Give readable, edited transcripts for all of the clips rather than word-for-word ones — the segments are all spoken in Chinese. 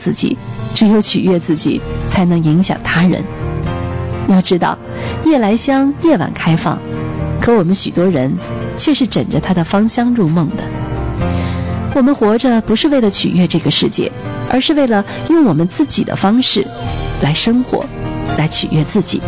自己，只有取悦自己才能影响他人。要知道，夜来香夜晚开放，可我们许多人却是枕着它的芳香入梦的。我们活着不是为了取悦这个世界，而是为了用我们自己的方式来生活，来取悦自己。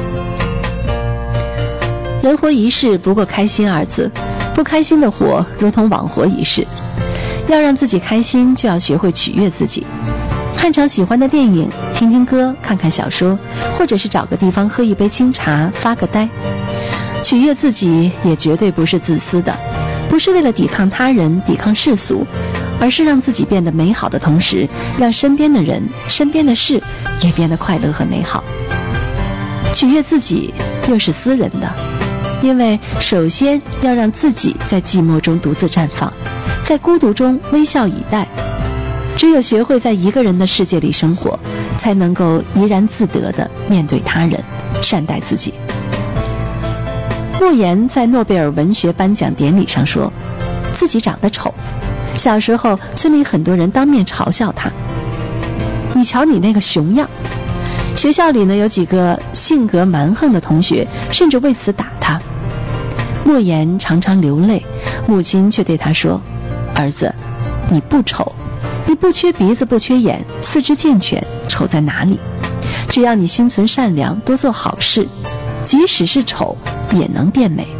人活一世，不过开心二字，不开心的活如同枉活一世。要让自己开心，就要学会取悦自己。看场喜欢的电影，听听歌，看看小说，或者是找个地方喝一杯清茶，发个呆。取悦自己也绝对不是自私的，不是为了抵抗他人，抵抗世俗，而是让自己变得美好的同时，让身边的人，身边的事也变得快乐和美好。取悦自己又是私人的，因为首先要让自己在寂寞中独自绽放，在孤独中微笑以待。只有学会在一个人的世界里生活，才能够怡然自得地面对他人，善待自己。莫言在诺贝尔文学颁奖典礼上说，自己长得丑，小时候村里很多人当面嘲笑他，你瞧你那个熊样。学校里呢，有几个性格蛮横的同学甚至为此打他。莫言常常流泪，母亲却对他说，儿子，你不丑，你不缺鼻子不缺眼，四肢健全，丑在哪里？只要你心存善良，多做好事，即使是丑也能变美。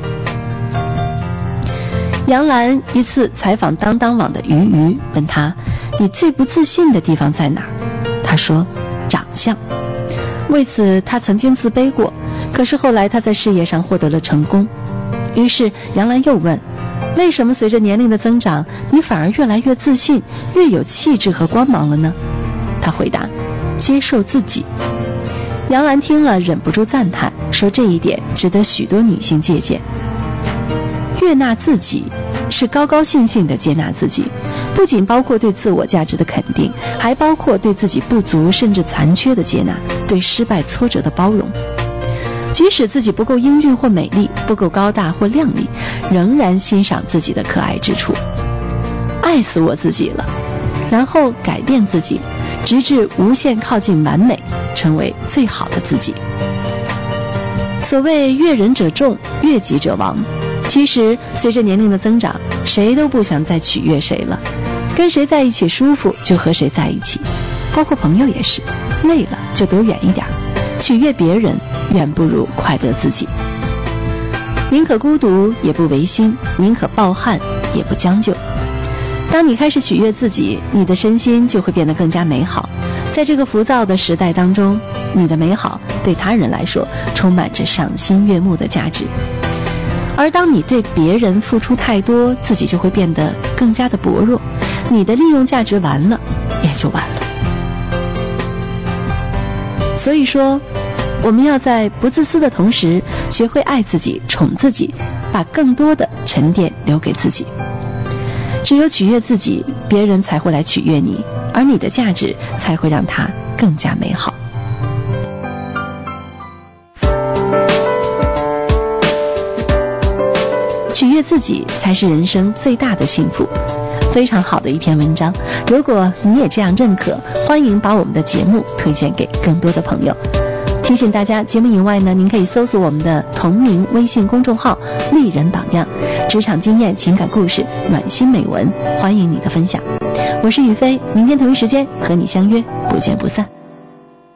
杨澜一次采访当当网的于瑜，问他，你最不自信的地方在哪儿？他说，长相。为此他曾经自卑过，可是后来他在事业上获得了成功。于是杨澜又问，为什么随着年龄的增长，你反而越来越自信，越有气质和光芒了呢？他回答，接受自己。杨澜听了忍不住赞叹，说这一点值得许多女性借鉴。悦纳自己是高高兴兴地接纳自己，不仅包括对自我价值的肯定，还包括对自己不足甚至残缺的接纳，对失败挫折的包容。即使自己不够英俊或美丽，不够高大或靓丽，仍然欣赏自己的可爱之处。爱死我自己了，然后改变自己，直至无限靠近完美，成为最好的自己。所谓悦人者众，悦己者亡。其实随着年龄的增长，谁都不想再取悦谁了，跟谁在一起舒服就和谁在一起，包括朋友也是，累了就躲远一点，取悦别人远不如快乐自己。宁可孤独也不违心，宁可抱憾也不将就。当你开始取悦自己，你的身心就会变得更加美好。在这个浮躁的时代当中，你的美好对他人来说充满着赏心悦目的价值。而当你对别人付出太多，自己就会变得更加的薄弱，你的利用价值完了也就完了。所以说，我们要在不自私的同时，学会爱自己，宠自己，把更多的沉淀留给自己。只有取悦自己，别人才会来取悦你，而你的价值才会让它更加美好。取悦自己才是人生最大的幸福。非常好的一篇文章，如果你也这样认可，欢迎把我们的节目推荐给更多的朋友。提醒大家，节目以外呢，您可以搜索我们的同名微信公众号丽人榜样，职场经验、情感故事、暖心美文，欢迎你的分享。我是雨飞，明天同一时间和你相约，不见不散。